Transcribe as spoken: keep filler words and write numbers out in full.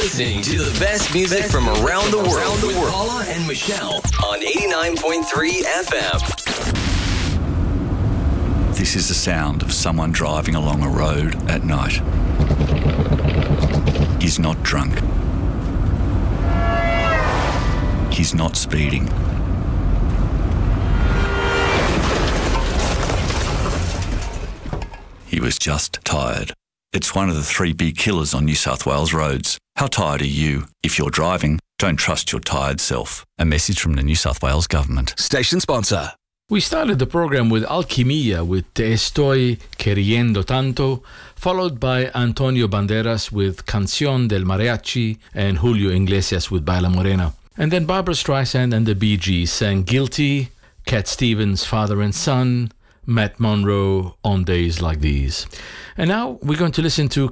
listening to the best music from around the world with Paula and Michelle on eighty-nine point three F M. This is the sound of someone driving along a road at night. He's not drunk. He's not speeding. He was just tired. It's one of the three big killers on New South Wales roads. How tired are you? If you're driving, don't trust your tired self. A message from the New South Wales Government. Station sponsor. We started the program with Alquimia with Te Estoy Queriendo Tanto, followed by Antonio Banderas with Canción del Mariachi and Julio Iglesias with Baila Morena. And then Barbra Streisand and the Bee Gees sang Guilty, Cat Stevens' Father and Son, Matt Monro on Days Like These. And now we're going to listen to